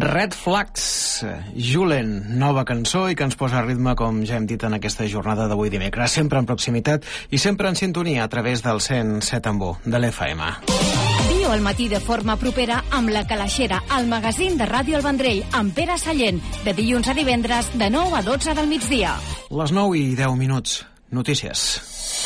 Red Flags, Julen, nova cançó i que ens posa a ritme, com ja hem dit en aquesta jornada d'avui dimecres, sempre en proximitat i sempre en sintonia a través del 107.1 de l'FM. Viu al matí de forma propera amb La Calaixera, el magazín de Ràdio El Vendrell, amb Pere Sallent, de dilluns a divendres, de 9 a 12 del migdia. Les 9 i 10 minuts. Notícies.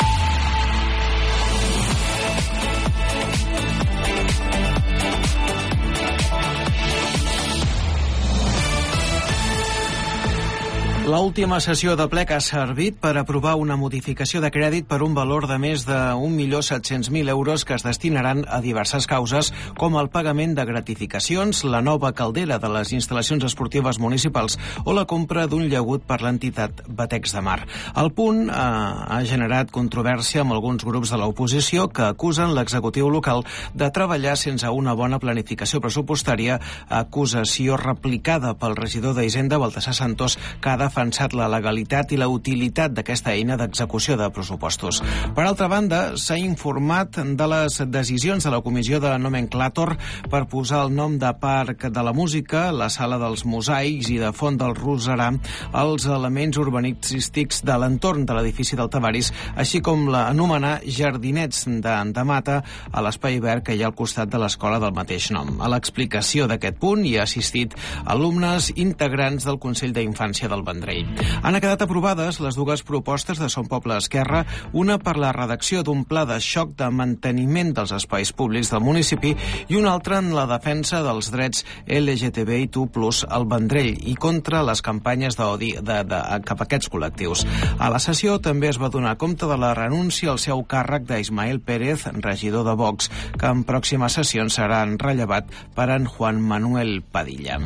L'última sessió de ple que ha servit per aprovar una modificació de crèdit per un valor de més de 1.700.000 euros que es destinaran a diverses causes, com el pagament de gratificacions, la nova caldera de les instal·lacions esportives municipals o la compra d'un llagut per l'entitat Batecs de Mar. El punt ha generat controvèrsia amb alguns grups de l'oposició que acusen l'executiu local de treballar sense una bona planificació pressupostària, acusació replicada pel regidor d'Hisenda, Baltasar Santos, que ha defensat la legalitat i la utilitat d'aquesta eina d'execució de pressupostos. Per altra banda, s'ha informat de les decisions de la Comissió de Nomenclàtor per posar el nom de Parc de la Música, la Sala dels Mosaics i de Font del Roserà als elements urbanístics de l'entorn de l'edifici del Tavaris, així com l'anomenar Jardinets de Mata a l'espai verd que hi ha al costat de l'escola del mateix nom. A l'explicació d'aquest punt hi ha assistit alumnes integrants del Consell d'Infància del Vendrell. Han quedat aprovades les dues propostes de Son Poble Esquerra, una per la redacció d'un pla de xoc de manteniment dels espais públics del municipi i una altra en la defensa dels drets LGTBI+, al Vendrell i contra les campanyes d'odi cap a aquests col·lectius. A la sessió també es va donar compte de la renúncia al seu càrrec d'Ismael Pérez, regidor de Vox, que en pròximes sessions serà rellevat per en Juan Manuel Padilla.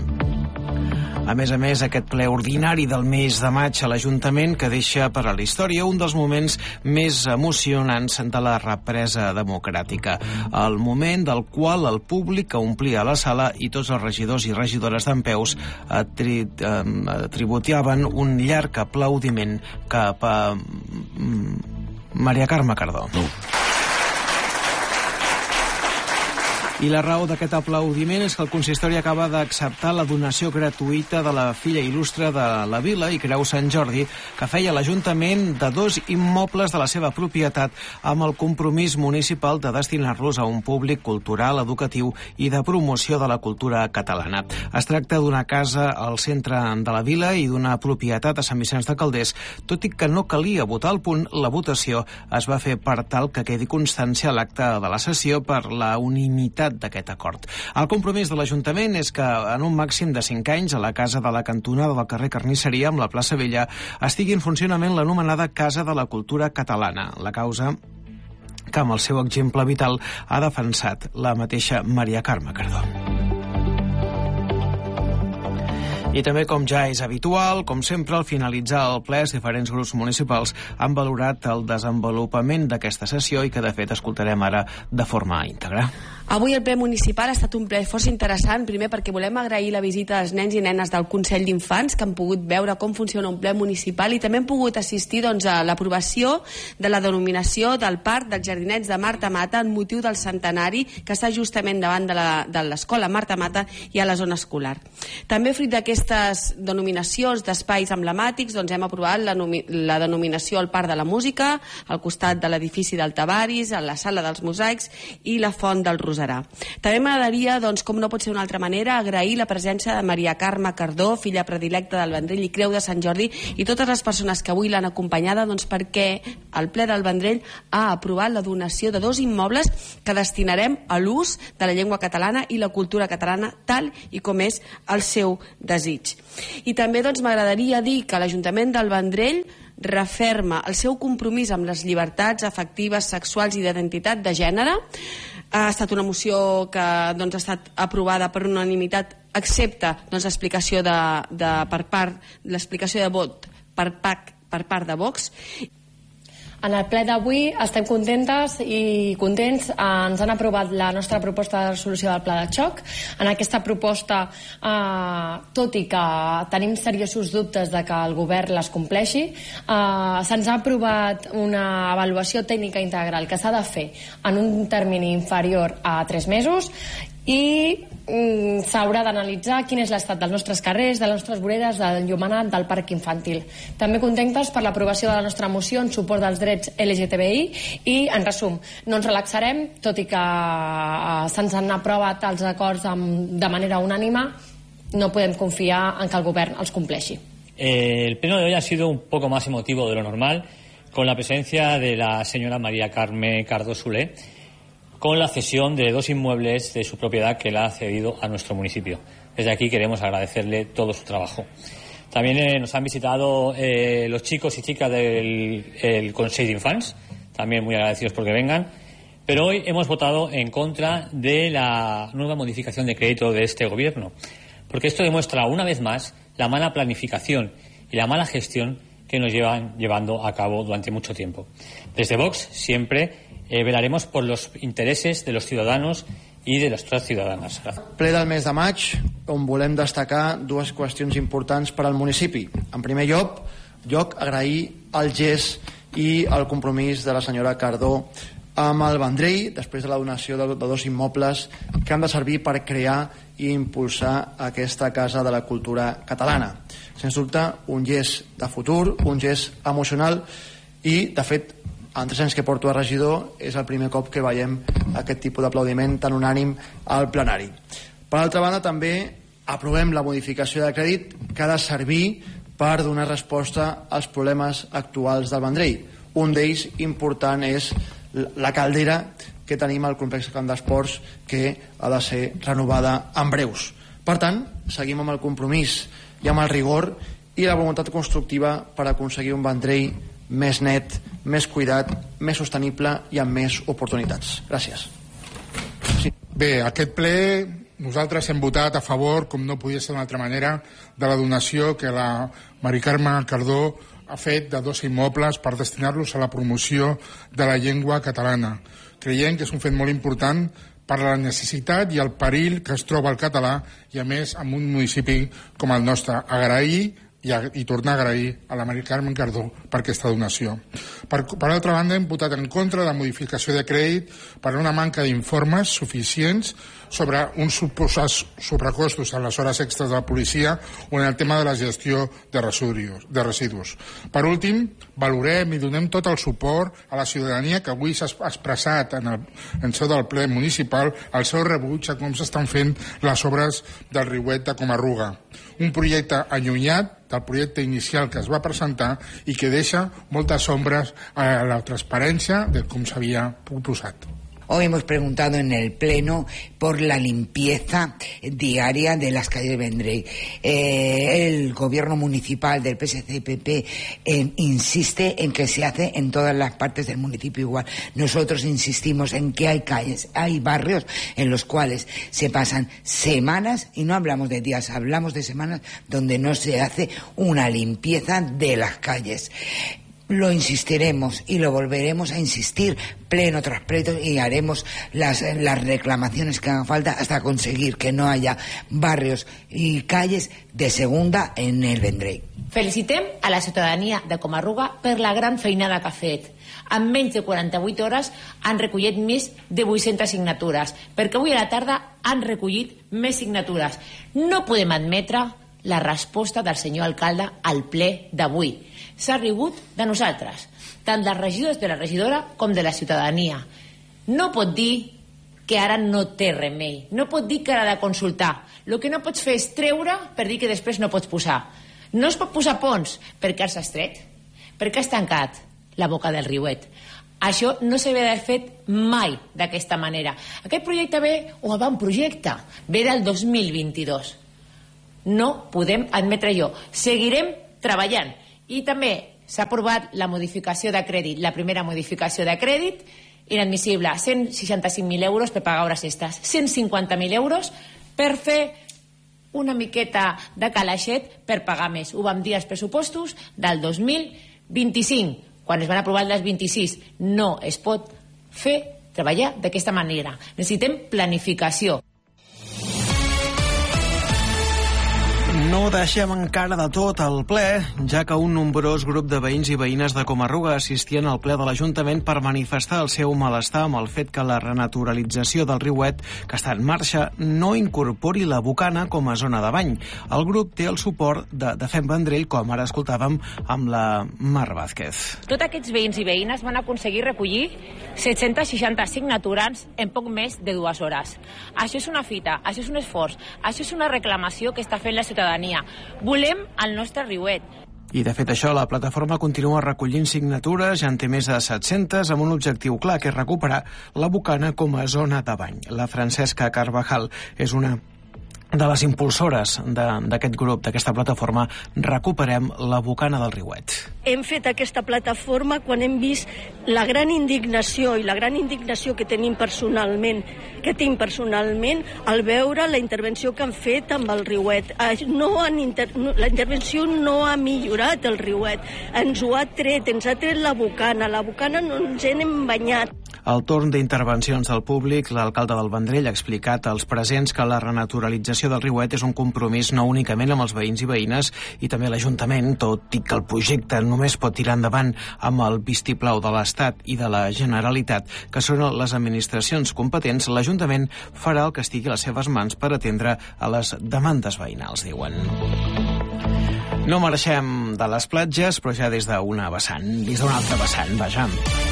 A més, aquest ple ordinari del mes de maig a l'Ajuntament que deixa per a la història un dels moments més emocionants de la represa democràtica. El moment del qual el públic que omplia la sala i tots els regidors i regidores dempeus tributaven un llarg aplaudiment cap a Maria Carme Cardó. I la raó d'aquest aplaudiment és que el consistori acaba d'acceptar la donació gratuïta de la filla il·lustre de la Vila i Creu Sant Jordi, que feia l'Ajuntament de 2 immobles de la seva propietat amb el compromís municipal de destinar-los a un públic cultural, educatiu i de promoció de la cultura catalana. Es tracta d'una casa al centre de la Vila i d'una propietat a Sant Vicenç de Calders. Tot i que no calia votar al punt, la votació es va fer per tal que quedi constància a l'acte de la sessió per la unanimitat d'aquest acord. El compromís de l'Ajuntament és que en un màxim de 5 anys a la casa de la cantonada del carrer Carnisseria amb la plaça Vella estigui en funcionament l'anomenada Casa de la Cultura Catalana, la causa que amb el seu exemple vital ha defensat la mateixa Maria Carme Cardó. I també, com ja és habitual, com sempre, al finalitzar el ple, els diferents grups municipals han valorat el desenvolupament d'aquesta sessió i que, de fet, escoltarem ara de forma íntegra. Avui el ple municipal ha estat un ple força interessant, primer perquè volem agrair la visita dels nens i nenes del Consell d'Infants que han pogut veure com funciona un ple municipal i també han pogut assistir a l'aprovació de la denominació del Parc dels Jardinets de Marta Mata en motiu del centenari que està justament davant de l'escola Marta Mata i a la zona escolar. També fruit d'aquestes denominacions d'espais emblemàtics hem aprovat la denominació al Parc de la Música, al costat de l'edifici del Tavaris, a la Sala dels Mosaics i la Font del Roserà. També m'agradaria, com no pot ser d'una altra manera, agrair la presència de Maria Carme Cardó, filla predilecta del Vendrell i Creu de Sant Jordi, i totes les persones que avui l'han acompanyada perquè el ple del Vendrell ha aprovat la donació de 2 immobles que destinarem a l'ús de la llengua catalana i la cultura catalana tal i com és el seu desig. I també m'agradaria dir que l'Ajuntament del Vendrell referma el seu compromís amb les llibertats afectives, sexuals i d'identitat de gènere. Ha estat una moció que ha estat aprovada per unanimitat, excepte l'explicació de vot per part de Vox. En el ple d'avui estem contentes i contents. Ens han aprovat la nostra proposta de resolució del pla de xoc. En aquesta proposta, tot i que tenim seriosos dubtes de que el govern les compleixi, se'ns ha aprovat una avaluació tècnica integral que s'ha de fer en un termini inferior a 3 mesos i s'haurà d'analitzar quin és l'estat dels nostres carrers, de les nostres voreres, del enllumenat, del parc infantil. També contentes per l'aprovació de la nostra moció en suport dels drets LGTBI i, en resum, no ens relaxarem, tot i que se'ns han aprovat els acords de manera unànime, no podem confiar en que el govern els compleixi. El pleno de hoy ha sido un poco más emotivo de lo normal, con la presencia de la señora María Carmen Cardó Solé, con la cesión de 2 inmuebles de su propiedad que la ha cedido a nuestro municipio. Desde aquí queremos agradecerle todo su trabajo. También nos han visitado los chicos y chicas del Consejo de Infants, también muy agradecidos porque vengan. Pero hoy hemos votado en contra de la nueva modificación de crédito de este gobierno, porque esto demuestra una vez más la mala planificación y la mala gestión que nos llevan llevando a cabo durante mucho tiempo. Desde Vox siempre velaremos por los intereses de los ciudadanos i de les ciutadanes. Ple del mes de maig, on volem destacar 2 qüestions importants per al municipi. En primer lloc, agrair el gest i el compromís de la senyora Cardó amb el Vendrell, després de la donació de 2 immobles que han de servir per crear i impulsar aquesta Casa de la Cultura Catalana. Sens dubte, un gest de futur, un gest emocional i, de fet, en 3 anys que porto a regidor és el primer cop que veiem aquest tipus d'aplaudiment tan unànim al plenari. Per altra banda, també aprovem la modificació de crèdit que ha de servir per donar resposta als problemes actuals del Vendrell. Un d'ells important és la caldera que tenim al complex Camp d'Esports, que ha de ser renovada en breus. Per tant, seguim amb el compromís i amb el rigor i la voluntat constructiva per aconseguir un Vendrell més net, més cuidat, més sostenible i amb més oportunitats. Gràcies. Sí. Bé, aquest ple nosaltres hem votat a favor, com no podia ser d'una altra manera, de la donació que la Mari Carme Cardó ha fet de 2 immobles per destinar-los a la promoció de la llengua catalana. Creiem que és un fet molt important per la necessitat i el perill que es troba el català i, a més, en un municipi com el nostre. Agrair i tornar a agrair a la Mari Carmen Cardó per aquesta donació. Per altra banda, hem votat en contra de la modificació de crèdit per una manca d'informes suficients sobre uns suposats sobrecostos a les hores extres de la policia o en el tema de la gestió de residus. Per últim, valorem i donem tot el suport a la ciutadania que avui s'ha expressat en seu del ple municipal el seu rebuig a com s'estan fent les obres del riuet de Comarruga. Un projecte allunyat del projecte inicial que es va presentar i que deixa moltes ombres a la transparència de com s'havia proposat. Hoy hemos preguntado en el Pleno por la limpieza diaria de las calles de Vendrell. El gobierno municipal del PSC-PP insiste en que se hace en todas las partes del municipio igual. Nosotros insistimos en que hay calles, hay barrios en los cuales se pasan semanas, y no hablamos de días, hablamos de semanas donde no se hace una limpieza de las calles. Lo insistiremos y lo volveremos a insistir pleno tras pleno y haremos las reclamaciones que hagan falta hasta conseguir que no haya barrios y calles de segunda en el Vendrell. Felicitem a la ciutadania de Comarruga per la gran feinada que ha fet. En menys de 48 hores han recollit més de 800 signatures, perquè avui a la tarda han recollit més signatures. No podem admetre la resposta del senyor alcalde al ple d'avui. S'ha rigut de nosaltres, tant dels regidors de la regidora com de la ciutadania. No pot dir que ara no té remei, no pot dir que ara ha de consultar. El que no pots fer és treure per dir que després no pots posar. No es pot posar ponts perquè has estret, perquè has tancat la boca del riuet. Això no s'havia d'haver fet mai d'aquesta manera. Aquest projecte ve, o avantprojecte, ve del 2022. No podem admetre allò. Seguirem treballant. I també s'ha aprovat la modificació de crèdit, la primera modificació de crèdit, inadmissible, 165.000 euros per pagar hores extres, 150.000 euros per fer una miqueta de calaixet per pagar més. Ho vam dir als pressupostos del 2025, quan es van aprovar el 26. No es pot fer treballar d'aquesta manera. Necessitem planificació. No No deixem encara de tot el ple, ja que un nombrós grup de veïns i veïnes de Comarruga assistien al ple de l'Ajuntament per manifestar el seu malestar amb el fet que la renaturalització del riuet, que està en marxa, no incorpori la Bocana com a zona de bany. El grup té el suport de Fem Vendrell, com ara escoltàvem amb la Mar Vázquez. Tots aquests veïns i veïnes van aconseguir recollir 760 signatures en poc més de 2 hores. Això és una fita, això és un esforç, això és una reclamació que està fent la ciutadania. Volem el nostre riuet. I de fet això, la plataforma continua recollint signatures, ja en té més de 700, amb un objectiu clar, que és recuperar la Bocana com a zona de bany. La Francesca Carvajal és una de les impulsores d'aquest grup, d'aquesta plataforma Recuperem la Bocana del Riuet. Hem fet aquesta plataforma quan hem vist la gran indignació que tenim personalment, al veure la intervenció que han fet amb el riuet. La intervenció no ha millorat el riuet, ens ha tret la Bocana no ens hem banyat. Al torn d'intervencions del públic, l'alcalde del Vendrell ha explicat als presents que la renaturalització del riuet és un compromís no únicament amb els veïns i veïnes i també l'Ajuntament, tot i que el projecte només pot tirar endavant amb el vistiplau de l'Estat i de la Generalitat, que són les administracions competents. L'Ajuntament farà el que estigui a les seves mans per atendre a les demandes veïnals, diuen. No marxem de les platges, però ja des d'una altra vessant, vaja.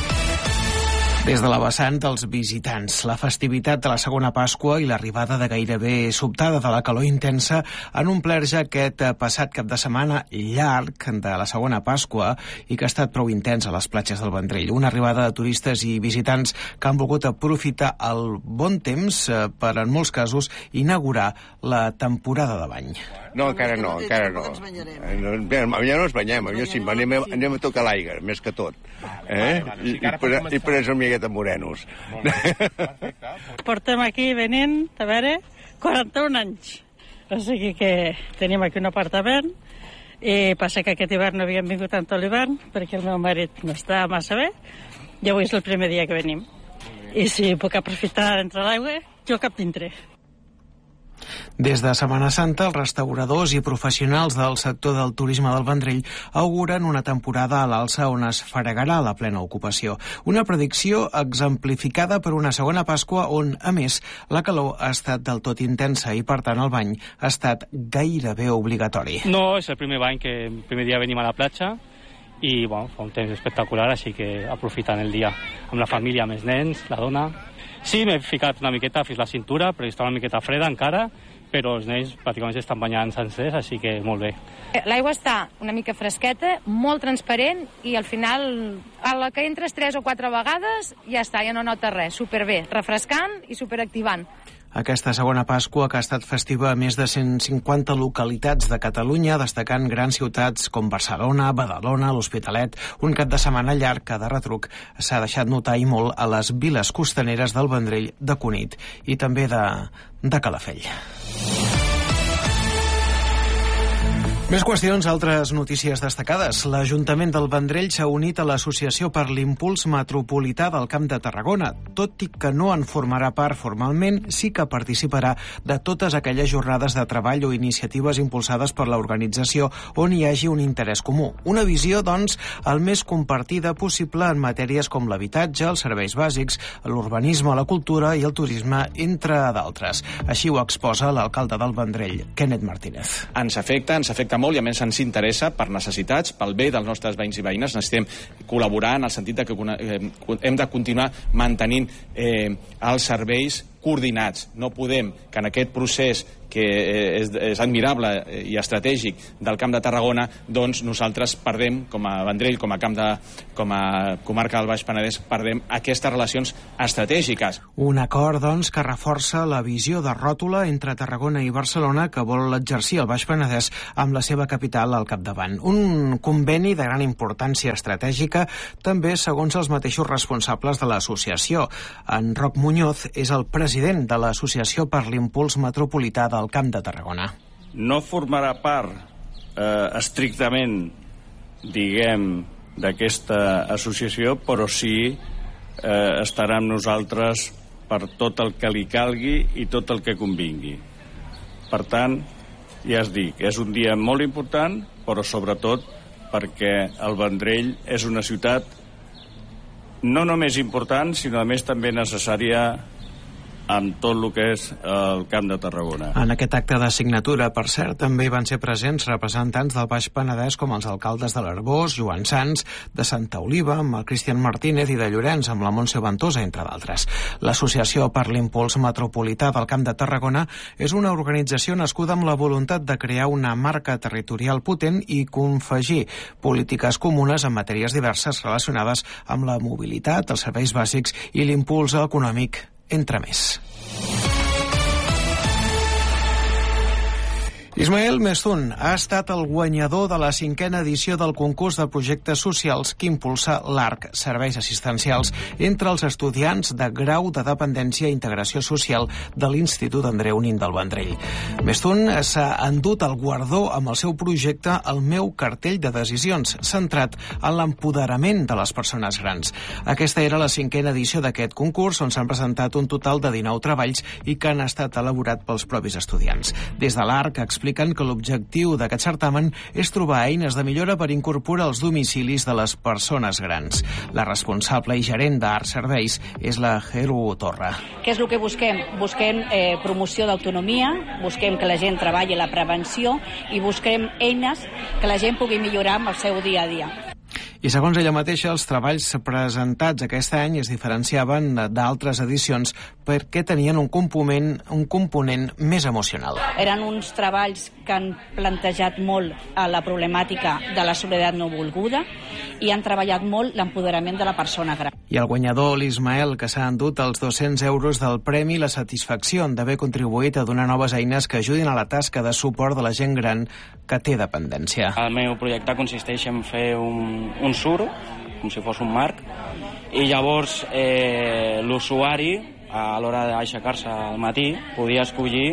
Des de la vessant dels visitants, la festivitat de la segona Pasqua i l'arribada de gairebé sobtada de la calor intensa han omplert ja aquest passat cap de setmana llarg de la segona Pasqua i que ha estat prou intens a les platges del Vendrell. Una arribada de turistes i visitants que han volgut aprofitar el bon temps per, en molts casos, inaugurar la temporada de bany. No, encara no. Ja no ens banyem, sí, anem a tocar l'aigua, més que tot. I per això una miqueta morenos. Portem aquí venint, a veure, 41 anys. O sigui que tenim aquí un apartament i passa que aquest hivern no havíem vingut tant a l'hivern perquè el meu marit no està massa bé i avui és el primer dia que venim. I si puc aprofitar d'entrar a l'aigua, jo cap dintre. Des de Setmana Santa, els restauradors i professionals del sector del turisme del Vendrell auguren una temporada a l'alça on es fregarà la plena ocupació. Una predicció exemplificada per una segona Pasqua on, a més, la calor ha estat del tot intensa i, per tant, el bany ha estat gairebé obligatori. No, és el primer bany que el primer dia venim a la platja i fa un temps espectacular, així que aprofitant el dia amb la família, amb els nens, la dona. Sí, m'he ficat una miqueta fins la cintura, perquè està una miqueta freda encara, però els nens pràcticament s'estan banyant sencers, així que molt bé. L'aigua està una mica fresqueta, molt transparent, i al final, a la que entres 3 o 4 vegades, ja està, ja no notes res. Superbé, refrescant i superactivant. Aquesta segona Pasqua, que ha estat festiva a més de 150 localitats de Catalunya, destacant grans ciutats com Barcelona, Badalona, l'Hospitalet, un cap de setmana llarg que de retruc s'ha deixat notar i molt a les viles costaneres del Vendrell, de Cunit i també de Calafell. Més qüestions, altres notícies destacades. L'Ajuntament del Vendrell s'ha unit a l'Associació per l'Impuls Metropolità del Camp de Tarragona. Tot i que no en formarà part formalment, sí que participarà de totes aquelles jornades de treball o iniciatives impulsades per l'organització on hi hagi un interès comú. Una visió, doncs, el més compartida possible en matèries com l'habitatge, els serveis bàsics, l'urbanisme, la cultura i el turisme, entre d'altres. Així ho exposa l'alcalde del Vendrell, Kenneth Martínez. Ens afecta molt i a més ens interessa per necessitats, pel bé dels nostres veïns i veïnes. Necessitem col·laborar en el sentit que hem de continuar mantenint els serveis coordinats. No podem que en aquest procés que és admirable i estratègic del Camp de Tarragona, doncs nosaltres perdem, com a Vendrell, com a comarca del Baix Penedès, perdem aquestes relacions estratègiques. Un acord, doncs, que reforça la visió de ròtula entre Tarragona i Barcelona que vol exercir el Baix Penedès amb la seva capital al capdavant. Un conveni de gran importància estratègica, també segons els mateixos responsables de l'associació. En Roc Muñoz és el president de l'Associació per l'Impuls Metropolità del Camp de Tarragona. No formarà part estrictament, diguem, d'aquesta associació, però sí estarà amb nosaltres per tot el que li calgui i tot el que convingui. Per tant, ja es dic, és un dia molt important, però sobretot perquè el Vendrell és una ciutat no només important, sinó a més també necessària amb tot el que és el Camp de Tarragona. En aquest acte de signatura, per cert, també hi van ser presents representants del Baix Penedès com els alcaldes de l'Arboç, Joan Sans, de Santa Oliva, amb el Cristian Martínez, i de Llorenç, amb la Montse Ventosa, entre d'altres. L'Associació per l'Impuls Metropolità del Camp de Tarragona és una organització nascuda amb la voluntat de crear una marca territorial potent i confegir polítiques comunes en matèries diverses relacionades amb la mobilitat, els serveis bàsics i l'impuls econòmic, entre més. Ismael Mestun ha estat el guanyador de la 5a edició del concurs de projectes socials que impulsa l'ARC, Serveis Assistencials, entre els estudiants de grau de dependència i integració social de l'Institut Andreu Nin del Vendrell. Mestun s'ha endut el guardó amb el seu projecte El meu cartell de decisions, centrat en l'empoderament de les persones grans. Aquesta era la 5a edició d'aquest concurs, on s'han presentat un total de 19 treballs i que han estat elaborats pels propis estudiants. Des de l'ARC expliquen que l'objectiu d'aquest certamen és trobar eines de millora per incorporar els domicilis de les persones grans. La responsable i gerent d'Art Serveis és la Jeru Torra. Què és el que busquem? Busquem promoció d'autonomia, busquem que la gent treballi la prevenció i busquem eines que la gent pugui millorar amb el seu dia a dia. I segons ella mateixa, els treballs presentats aquest any es diferenciaven d'altres edicions perquè tenien un component més emocional. Eren uns treballs que han plantejat molt la problemàtica de la soledat no volguda i han treballat molt l'empoderament de la persona gran. I el guanyador, l'Ismael, que s'ha endut els 200 euros del premi i la satisfacció d'haver contribuït a donar noves eines que ajudin a la tasca de suport de la gent gran que té dependència. El meu projecte consisteix en fer un suro, com si fos un marc, i llavors l'usuari, a l'hora d'aixecar-se al matí, podia escollir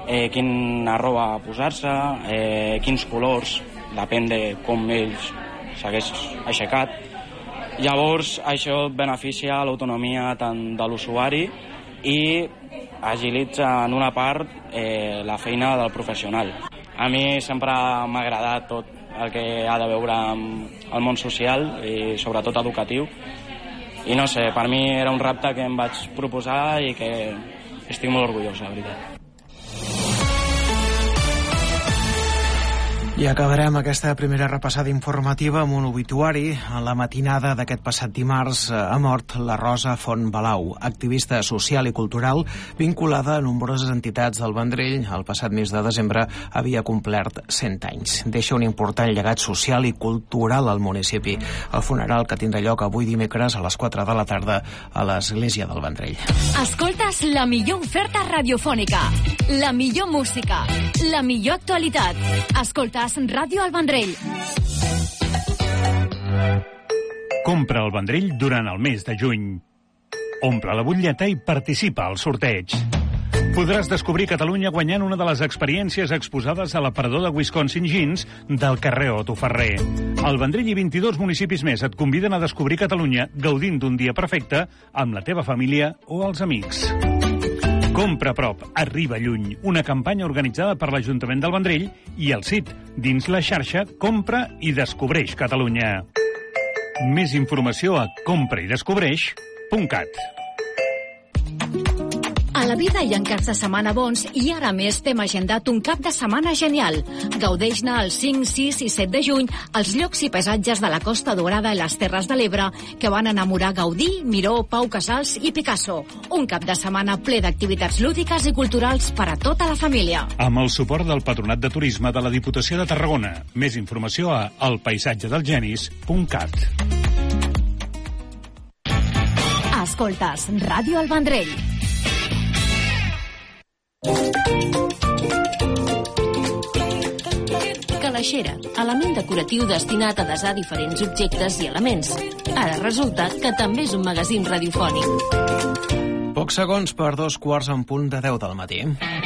quina roba posar-se, quins colors, depèn de com ells s'hagués aixecat. Llavors, això beneficia l'autonomia tant de l'usuari i agilitza en una part la feina del professional. A mi sempre m'ha agradat tot el que ha de veure amb el món social i sobretot educatiu. I no sé, per mi era un repte que em vaig proposar i que estic molt orgullós, la veritat. I acabarem aquesta primera repassada informativa amb un obituari. A la matinada d'aquest passat dimarts ha mort la Rosa Font Balau, activista social i cultural vinculada a nombroses entitats del Vendrell. El passat mes de desembre havia complert 100 anys. Deixa un important llegat social i cultural al municipi. El funeral, que tindrà lloc avui dimecres a les 4 de la tarda a l'Església del Vendrell. Escoltes la millor oferta radiofònica, la millor música, la millor actualitat. Escoltes Ràdio al Vendrell. Compra al Vendrell durant el mes de juny. Omple la butlleta i participa al sorteig. Podràs descobrir Catalunya guanyant una de les experiències exposades a l'aparador de Wisconsin Jeans del carrer Otto Ferrer. El Vendrell i 22 municipis més et conviden a descobrir Catalunya gaudint d'un dia perfecte amb la teva família o els amics. Compra a prop, arriba lluny. Una campanya organitzada per l'Ajuntament del Vendrell i el CIT, dins la xarxa Compra i Descobreix Catalunya. Més informació a compraidescobreix.cat. A la vida hi ha caps de setmana bons i ara més t'hem agendat un cap de setmana genial. Gaudeix-ne el 5, 6 i 7 de juny als llocs i paisatges de la Costa Daurada i les Terres de l'Ebre que van enamorar Gaudí, Miró, Pau Casals i Picasso. Un cap de setmana ple d'activitats lúdiques i culturals per a tota la família. Amb el suport del Patronat de Turisme de la Diputació de Tarragona. Més informació a elpaisatgedelgenis.cat. Escoltes Ràdio al Vendrell. Calaixera, element decoratiu destinat a desar diferents objectes i elements. Ara resulta que també és un magazín radiofònic. Pocs segons per 2:15 en punt de 10 del matí.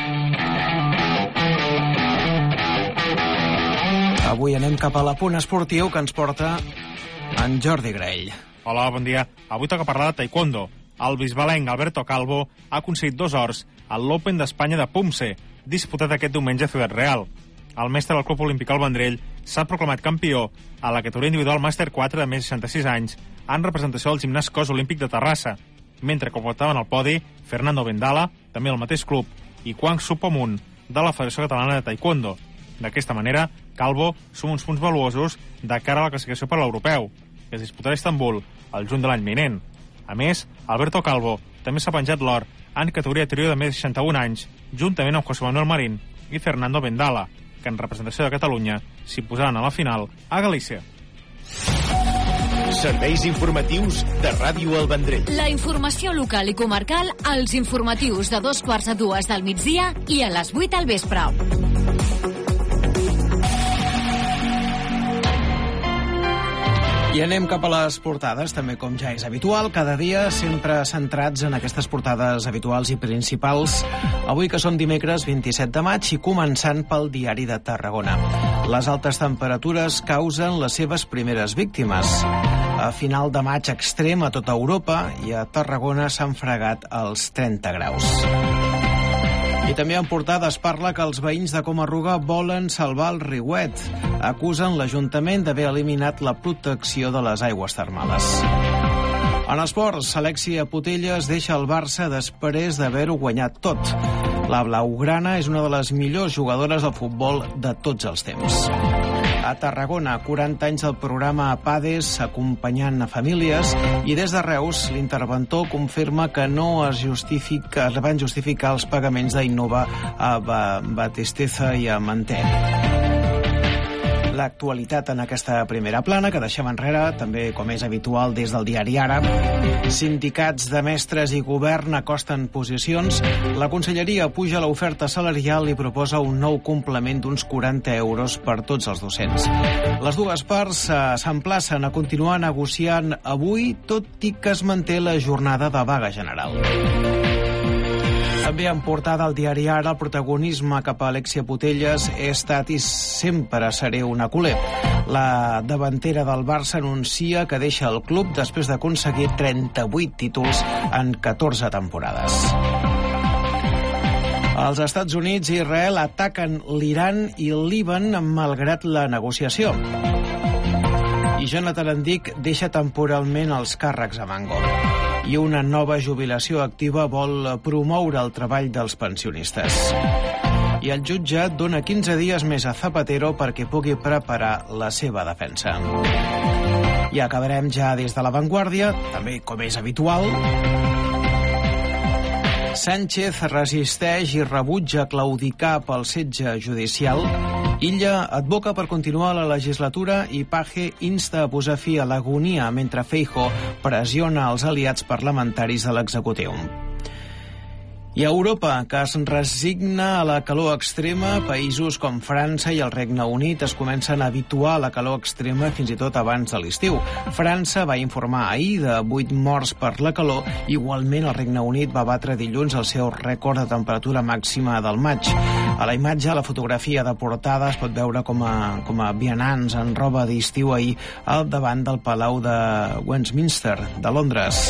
Avui anem cap a l'apunt esportiu que ens porta en Jordi Grell. Hola, bon dia. Avui toca parlar de taekwondo. El bisbalenc Alberto Calvo ha aconseguit 2 ors a l'Open d'Espanya de Pumse, disputat aquest diumenge a Ciutat Real. el mestre del Club Olímpic El Vendrell s'ha proclamat campió a la categoria individual Màster 4 de més de 66 anys en representació del Gimnàs Cos Olímpic de Terrassa, mentre que competaven el podi Fernando Vendala, també del mateix club, i Quang Supomunt, de la Federació Catalana de Taekwondo. D'aquesta manera, Calvo suma uns punts valuosos de cara a la classificació per l'europeu, que es disputarà a Istanbul el juny de l'any vinent. A més, Alberto Calvo també s'ha penjat l'or en categoria trio de més de 61 anys, juntament amb José Manuel Marín i Fernando Vendala, que en representació de Catalunya s'hi posaran a la final a Galícia. Serveis informatius de Ràdio El Vendrell. La informació local i comarcal als informatius de 2:45 del migdia i a les 8 al vespre. I anem cap a les portades, també com ja és habitual, cada dia sempre centrats en aquestes portades habituals i principals. Avui que som dimecres 27 de maig i començant pel Diari de Tarragona. Les altes temperatures causen les seves primeres víctimes. A final de maig extrem a tota Europa i a Tarragona s'han fregat els 30 graus. I també en portada es parla que els veïns de Coma-ruga volen salvar el riuet. Acusen l'Ajuntament d'haver eliminat la protecció de les aigües termals. En esports, Alexia Putellas deixa el Barça després d'haver-ho guanyat tot. La blaugrana és una de les millors jugadores del futbol de tots els temps. A Tarragona, 40 anys del programa PADES acompanyant a famílies, i des de Reus l'interventor confirma que no es van justificar els pagaments d'Innova a Batisteza i a Manté. L'actualitat en aquesta primera plana, que deixem enrere, també com és habitual des del diari Ara. Sindicats de mestres i govern acosten posicions. La Conselleria puja l'oferta salarial i proposa un nou complement d'uns 40 euros per tots els docents. Les dues parts s'emplacen a continuar negociant avui, tot i que es manté la jornada de vaga general. També en portada al diari Ara, el protagonisme cap a Alexia Putellas he estat i sempre seré una culer. La davantera del Barça anuncia que deixa el club després d'aconseguir 38 títols en 14 temporades. Els Estats Units i Israel ataquen l'Iran i el Líban malgrat la negociació. I Jonathan Andic deixa temporalment els càrrecs a Mango. I una nova jubilació activa vol promoure el treball dels pensionistes. I el jutge dona 15 dies més a Zapatero perquè pugui preparar la seva defensa. I acabarem ja des de La Vanguardia, també com és habitual. Sánchez resisteix i rebutja claudicar pel setge judicial. Illa advoca per continuar la legislatura i Page insta a posar fi a l'agonia mentre Feijóo pressiona els aliats parlamentaris de l'executiu. I a Europa, que es resigna a la calor extrema, països com França i el Regne Unit es comencen a habituar a la calor extrema fins i tot abans de l'estiu. França va informar ahir de 8 morts per la calor, igualment el Regne Unit va batre dilluns el seu rècord de temperatura màxima del maig. A la imatge, a la fotografia de portada, es pot veure com a vianants en roba d'estiu ahir al davant del Palau de Westminster, de Londres.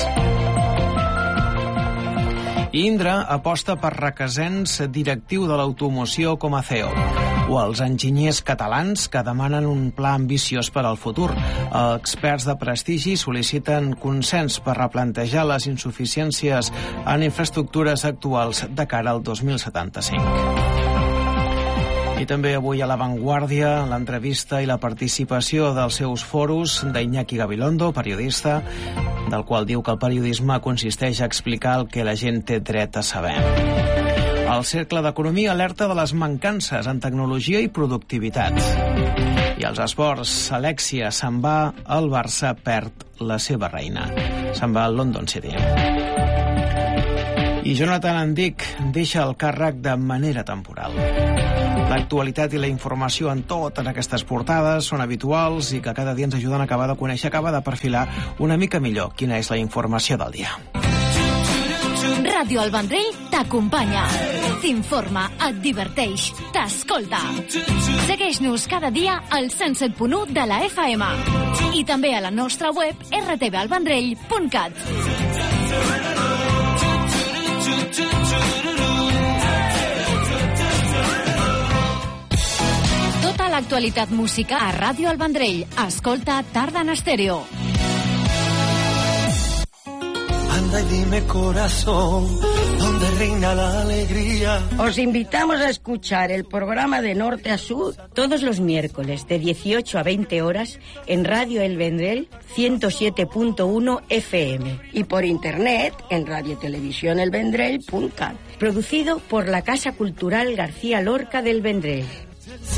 Indra aposta per Requesens directiu de l'automoció com a CEO. O els enginyers catalans que demanen un pla ambiciós per al futur. Experts de prestigi sol·liciten consens per replantejar les insuficiències en infraestructures actuals de cara al 2075. I també avui a La Vanguardia, l'entrevista i la participació dels seus foros d'Iñaki Gabilondo, periodista, del qual diu que el periodisme consisteix a explicar el que la gent té dret a saber. El Cercle d'Economia alerta de les mancances en tecnologia i productivitat. I als esports, Alexia se'n va, el Barça perd la seva reina. Se'n va al London City. I Jonathan Andic deixa el càrrec de manera temporal. L'actualitat i la informació en totes aquestes portades són habituals i que cada dia ens ajuden a acabar de conèixer, acabar de perfilar una mica millor quina és la informació del dia. Ràdio El Vendrell t'acompanya, t'informa, et diverteix, t'escolta. Segueix-nos cada dia al 107.1 de la FM i també a la nostra web rtvalvendrell.cat. l'actualitat musical a Ràdio El Vendrell. Escolta Tarda en Estèreo. Anda y dime, corazón, ¿dónde reina la alegría? Os invitamos a escuchar el programa de Norte a Sur todos los miércoles de 18 a 20 horas en Radio El Vendrell 107.1 FM y por internet en radiotelevisiónelvendrell.cat. Producido por la Casa Cultural García Lorca del Vendrell.